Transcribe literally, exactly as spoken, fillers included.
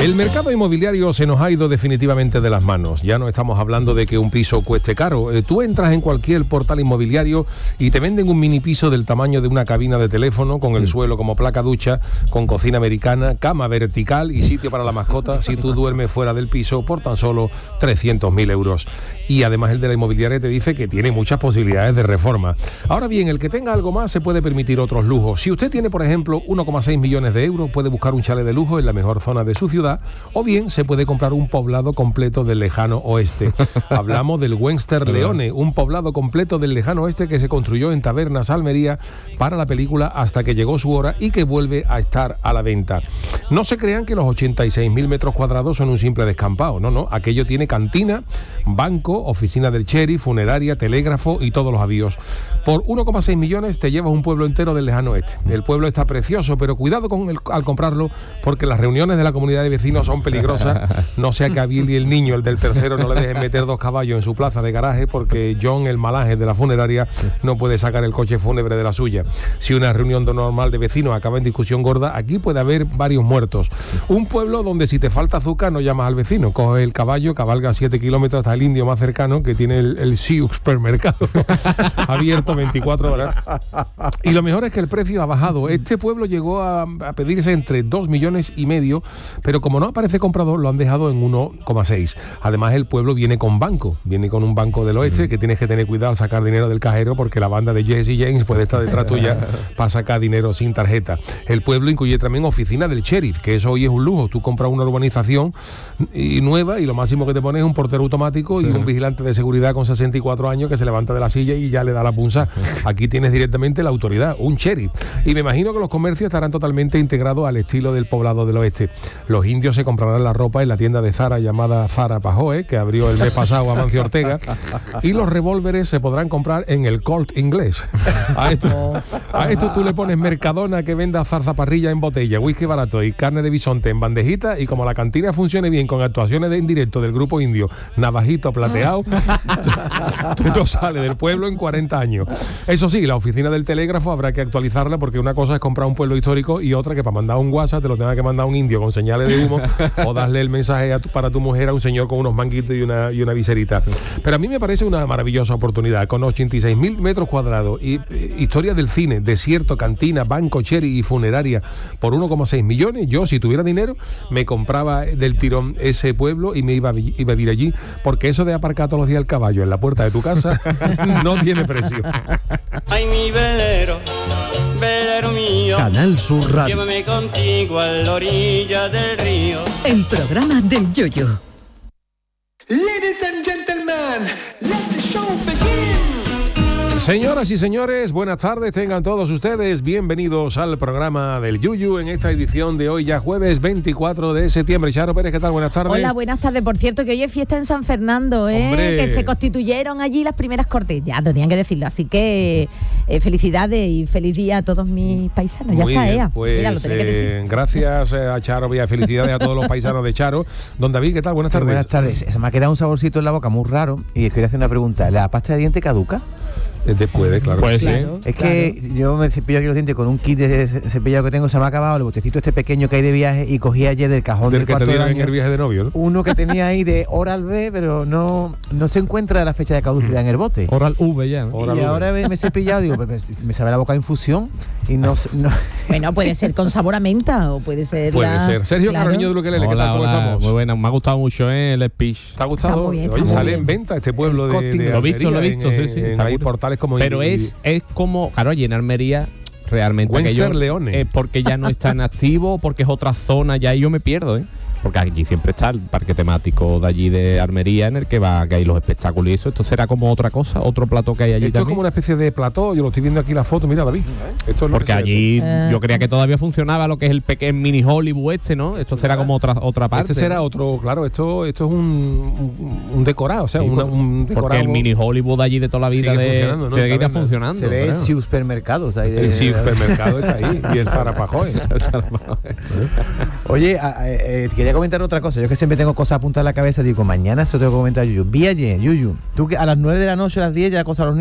El mercado inmobiliario se nos ha ido definitivamente de las manos. Ya no estamos hablando de que un piso cueste caro. Eh, tú entras en cualquier portal inmobiliario y te venden un mini piso del tamaño de una cabina de teléfono, con el mm. suelo como placa ducha, con cocina americana, cama vertical y sitio para la mascota si tú duermes fuera del piso, por tan solo trescientos mil euros. Y además el de la inmobiliaria te dice que tiene muchas posibilidades de reforma. Ahora bien, el que tenga algo más se puede permitir otros lujos. Si usted tiene, por ejemplo, uno coma seis millones de euros, puede buscar un chalet de lujo en la mejor zona de su ciudad, o bien se puede comprar un poblado completo del lejano oeste. Hablamos del Western Leone, un poblado completo del lejano oeste que se construyó en Tabernas, Almería, para la película Hasta que llegó su hora, y que vuelve a estar a la venta. No se crean que los ochenta y seis mil metros cuadrados son un simple descampado, no, no, aquello tiene cantina, banco, oficina del sheriff, funeraria, telégrafo y todos los avíos. Por uno coma seis millones te llevas un pueblo entero del lejano oeste. El pueblo está precioso, pero cuidado con el, al comprarlo, porque las reuniones de la comunidad de vecinos son peligrosas. No sea que a Billy, el niño, el del tercero, no le dejen meter dos caballos en su plaza de garaje, porque John, el malaje de la funeraria, no puede sacar el coche fúnebre de la suya. Si una reunión normal de vecinos acaba en discusión gorda, aquí puede haber varios muertos. Un pueblo donde si te falta azúcar no llamas al vecino, coges el caballo, cabalga siete kilómetros hasta el indio más cercano, que tiene el, el Siux supermercado abierto veinticuatro horas. Y lo mejor es que el precio ha bajado. Este pueblo llegó a, a pedirse entre dos millones y medio, pero como no aparece comprador, lo han dejado en uno coma seis. Además, el pueblo viene con banco, viene con un banco del oeste, mm. que tienes que tener cuidado al sacar dinero del cajero, porque la banda de Jesse James puede estar detrás tuya para sacar dinero sin tarjeta. El pueblo incluye también oficina del sheriff, que eso hoy es un lujo. Tú compras una urbanización y nueva y lo máximo que te pones es un portero automático y sí. un vigilante de seguridad con sesenta y cuatro años que se levanta de la silla y ya le da la punza. Aquí tienes directamente la autoridad, un sheriff. Y me imagino que los comercios estarán totalmente integrados al estilo del poblado del oeste. Los indios se comprarán la ropa en la tienda de Zara llamada Zara Pajoe, que abrió el mes pasado Amancio Ortega, y los revólveres se podrán comprar en el Colt inglés. A esto, a esto tú le pones Mercadona, que venda zarzaparrilla en botella, whisky barato y carne de bisonte en bandejita, y como la cantina funcione bien con actuaciones de en directo del grupo indio Navajito Plateado, tú no sales del pueblo en cuarenta años. Eso sí, la oficina del telégrafo habrá que actualizarla, porque una cosa es comprar un pueblo histórico y otra que para mandar un WhatsApp te lo tenga que mandar un indio con señales de humo o darle el mensaje a tu, para tu mujer a un señor con unos manguitos y una, y una viserita. Pero a mí me parece una maravillosa oportunidad, con ochenta y seis mil metros cuadrados y eh, historia del cine, desierto, cantina, banco, cherry y funeraria por uno coma seis millones. Yo, si tuviera dinero, me compraba del tirón ese pueblo y me iba a, iba a vivir allí, porque eso de aparcar todos los días el caballo en la puerta de tu casa no tiene precio. Ay, mi velero, velero mío, Canal Sur Radio. Llévame contigo a la orilla del río. El programa del Yoyo. Ladies and gentlemen, let the show begin. Señoras y señores, buenas tardes, tengan todos ustedes bienvenidos al programa del Yuyu en esta edición de hoy, ya jueves veinticuatro de septiembre. Charo Pérez, ¿qué tal? Buenas tardes. Hola, buenas tardes. Por cierto, que hoy es fiesta en San Fernando, ¿eh? Hombre. Que se constituyeron allí las primeras cortes, ya tenían que decirlo, así que eh, felicidades y feliz día a todos mis paisanos. Ya Muy está, bien, Ea. pues, Mira, lo tenía que decir. Eh, gracias eh, a Charo y felicidades a todos los paisanos de Charo. Don David, ¿qué tal? Buenas tardes. Buenas tardes. Se me ha quedado un saborcito en la boca muy raro y quería hacer una pregunta. ¿La pasta de diente caduca? Puede, claro. Pues sí. claro, es que claro. Yo me cepillo aquí los dientes con un kit de cepillado que tengo, se me ha acabado el botecito este pequeño que hay de viaje y cogí ayer del cajón del, del que cuarto te dieron del en el viaje de novio, ¿no? Uno que tenía ahí de Oral B, pero no, no se encuentra la fecha de caducidad en el bote. Oral V ya, ¿no? Y Oral ahora me, me he cepillado, digo, me, me sabe la boca a infusión y no, no. Bueno, puede ser con sabor a menta o puede ser Puede la... ser. Sergio claro. Carreño de Luquelele, ¿qué tal? ¿Cómo Hola, estamos? muy buena, me ha gustado mucho eh, el speech. ¿Te ha gustado? Está muy bien, está Oye, muy sale bien. en venta este pueblo de, de Lo he visto, lo he visto, en, sí, sí. en, hay portales como... Pero y, es, es como, claro, allí en Almería realmente Western aquello, Leone. eh, porque ya no está en activo, porque es otra zona, ya ahí yo me pierdo, ¿eh? Porque aquí siempre está el parque temático de allí de Almería, en el que va, que hay los espectáculos y eso. Esto será como otra cosa, otro plató que hay allí. Esto también. es como una especie de plató, yo lo estoy viendo aquí la foto, mira David. Esto es lo porque que allí Eh. yo creía que todavía funcionaba lo que es el pequeño mini Hollywood este, ¿no? Esto será como otra otra parte. Este será otro, claro, esto esto es un, un, un decorado, o sea, Sí, una, un decorado. porque el mini Hollywood allí de toda la vida Sigue de, funcionando, ¿no? seguirá Taberna. funcionando. Se ve claro. el supermercados ahí de, Sí, sí, el supermercado está ahí y el Zara Pajoy. Oye, a, a, eh, quería comentar otra cosa. Yo que siempre tengo cosas apuntadas en la cabeza, digo, mañana se lo tengo que comentar a Yuyu. Vi ayer, Yuyu, tú que a las nueve de la noche, a las diez ya cosa a los